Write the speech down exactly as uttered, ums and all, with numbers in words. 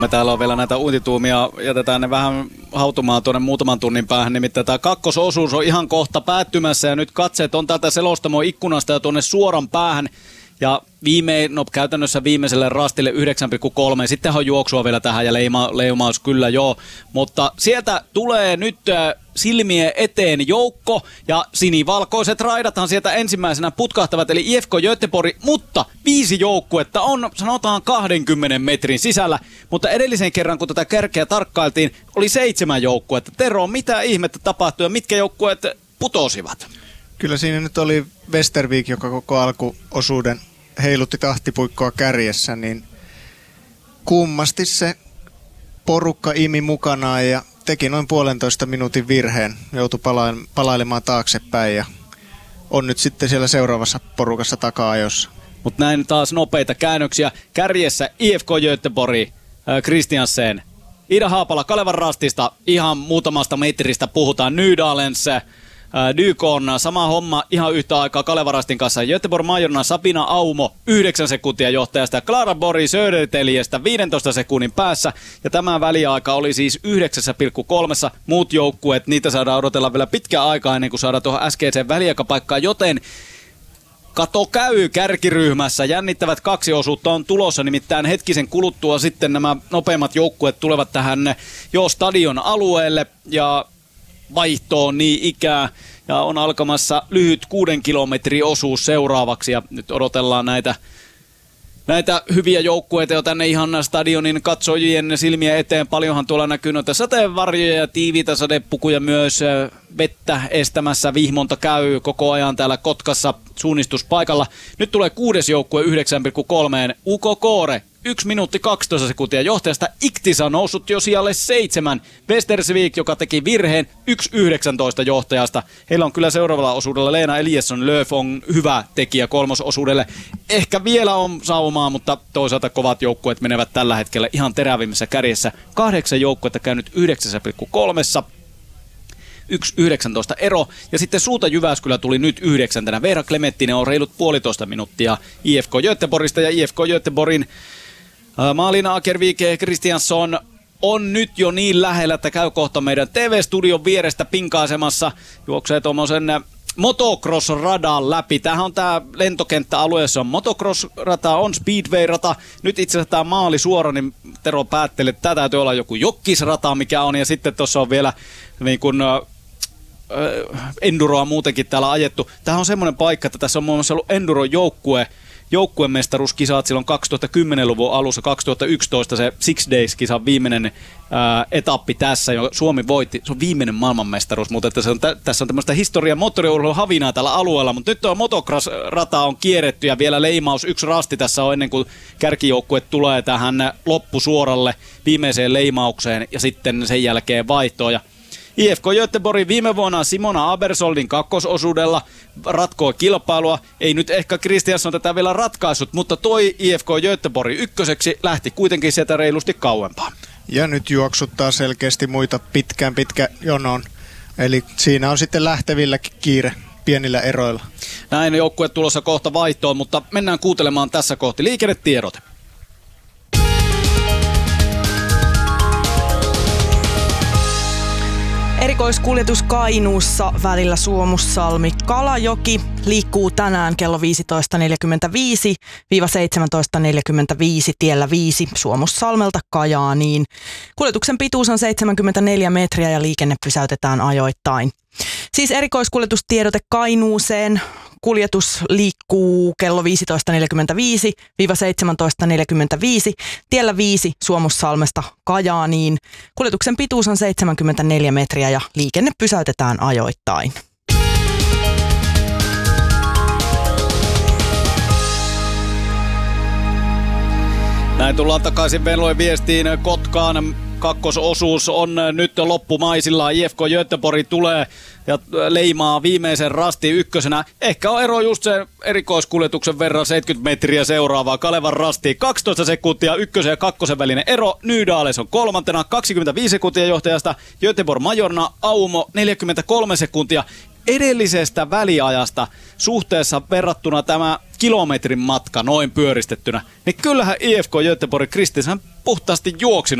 Me täällä on vielä näitä uitituumia, jätetään ne vähän hautumaan tuonne muutaman tunnin päähän, nimittäin tämä kakkososuus on ihan kohta päättymässä ja nyt katseet on täältä selostamon ikkunasta ja tuonne suoran päähän ja viime, no käytännössä viimeiselle rastille yhdeksän pilkku kolme, sittenhän on juoksua vielä tähän ja leima, leimaus kyllä joo, mutta sieltä tulee nyt silmien eteen joukko ja sinivalkoiset raidathan sieltä ensimmäisenä putkahtavat eli I F K Göteborg, mutta viisi joukkuetta on sanotaan kahdenkymmenen metrin sisällä, mutta edellisen kerran kun tätä kärkeä tarkkailtiin oli seitsemän joukkuetta. Tero, mitä ihmettä tapahtui ja mitkä joukkueet putosivat? Kyllä siinä nyt oli Westervik, joka koko alkuosuuden heilutti tahtipuikkoa kärjessä, niin kummasti se porukka imi mukanaan ja teki noin puolentoista minuutin virheen, joutui palailemaan taaksepäin ja on nyt sitten siellä seuraavassa porukassa taka-ajossa. Mutta näin taas nopeita käännöksiä. Kärjessä I F K Göteborg, äh, Kristiansen, Ida Haapala, Kalevan rastista, ihan muutamasta metristä puhutaan, Nydalens, äh, Dykon, sama homma ihan yhtä aikaa Kalevarastin kanssa. Göteborg Majorna, Sabina Aumo, yhdeksän sekuntia johtajasta, Klara Borg Söderteljestä viidentoista sekunnin päässä. Ja tämä väliaika oli siis yhdeksän pilkku kolme. Muut joukkueet, niitä saadaan odotella vielä pitkään aikaa ennen kuin saadaan tuohon äskeiseen väliaikapaikkaan, joten kato käy kärkiryhmässä. Jännittävät kaksi osuutta on tulossa, nimittäin hetkisen kuluttua sitten nämä nopeimmat joukkueet tulevat tähän jo stadion alueelle ja vaihtoon niin ikää ja on alkamassa lyhyt kuuden kilometrin osuus seuraavaksi ja nyt odotellaan näitä, näitä hyviä joukkueita jo tänne ihan stadionin katsojien silmiä eteen. Paljonhan tuolla näkyy noita sateenvarjoja ja tiiviitä sadepukuja myös, vettä estämässä, vihmonta käy koko ajan täällä Kotkassa suunnistuspaikalla. Nyt tulee kuudes joukkue yhdeksän pilkku kolme, U K Koore. yksi minuutti kaksitoista sekuntia johtajasta. Iktisa noussut jo sijalle seitsemän. Västersvik, joka teki virheen, yksi yhdeksäntoista johtajasta. Heillä on kyllä seuraavalla osuudella Leena Eliasson Löf on hyvä tekijä kolmososuudelle. Ehkä vielä on saumaa, mutta toisaalta kovat joukkueet menevät tällä hetkellä ihan terävimmässä kärjessä. Kahdeksan joukkuetta käynyt yhdeksän pilkku kolme. yksi yhdeksäntoista ero. Ja sitten Suuta Jyväskylä tuli nyt yhdeksäntenä. Veera Klementtinen on reilut puolitoista minuuttia I F K Göteborgista ja I F K Göteborgin Malina Akervike Kristiansson on nyt jo niin lähellä, että käy kohta meidän T V-studion vierestä pinkaisemassa. Juoksee tuommoisen motocross-radan läpi. Tämähän on tämä lentokenttäalue, jossa on motocross-rata, on speedway-rata. Nyt itse asiassa tämä maali suora, niin Tero päätteli, että tämä täytyy olla joku jokkisrata, mikä on. Ja sitten tuossa on vielä niin kuin enduroa muutenkin täällä ajettu. Tämä on semmoinen paikka, että tässä on muun muassa ollut enduro-joukkue, joukkuemestaruuskisat silloin kaksituhattakymmenluvun alussa, kaksituhattayksitoista se Six Days-kisan viimeinen ää, etappi tässä, jo Suomi voitti, se on viimeinen maailmanmestaruus, mutta että se on tä- tässä on tämmöistä historian moottoriurheilun havinaa tällä alueella, mutta nyt tuo motocross-rata on kierretty ja vielä leimaus, yksi rasti tässä on ennen kuin kärkijoukkue tulee tähän loppusuoralle viimeiseen leimaukseen ja sitten sen jälkeen vaihtoon. Ja I F K Göteborg viime vuonna Simona Abersoldin kakkososuudella ratkoi kilpailua. Ei nyt ehkä Kristiansson tätä vielä ratkaissut, mutta toi I F K Göteborg ykköseksi lähti kuitenkin sieltä reilusti kauempaa. Ja nyt juoksuttaa selkeästi muita pitkään pitkä jonoon. Eli siinä on sitten lähtevilläkin kiire pienillä eroilla. Näin joukkue tulossa kohta vaihtoon, mutta mennään kuuntelemaan tässä kohti liikennetiedote. Erikoiskuljetus Kainuussa välillä Suomussalmi-Kalajoki liikkuu tänään kello viisitoista neljäkymmentäviisi seitsemäntoista neljäkymmentäviisi tiellä viisi Suomussalmelta Kajaaniin. Kuljetuksen pituus on seitsemänkymmentäneljä metriä ja liikenne pysäytetään ajoittain. Siis erikoiskuljetustiedote Kainuuseen. Kuljetus liikkuu kello viisitoista neljäkymmentäviisi seitsemäntoista neljäkymmentäviisi tiellä viisi Suomussalmesta Kajaaniin. Kuljetuksen pituus on seitsemänkymmentäneljä metriä ja liikenne pysäytetään ajoittain. Näin tullaan takaisin Venlojen viestiin Kotkaan. Kakkososuus on nyt loppumaisillaan. I F K Göteborg tulee ja leimaa viimeisen rasti ykkösenä. Ehkä on ero just sen erikoiskuljetuksen verran seitsemänkymmentä metriä seuraavaa. Kalevan rasti kaksitoista sekuntia ykkösen ja kakkosen välinen ero. Nydales on kolmantena kaksikymmentäviisi sekuntia johtajasta. Göteborg Majorna Aumo neljäkymmentäkolme sekuntia. Edellisestä väliajasta suhteessa verrattuna tämä kilometrin matka noin pyöristettynä, niin kyllähän I F K Göteborg Kristiansson puhtaasti juoksi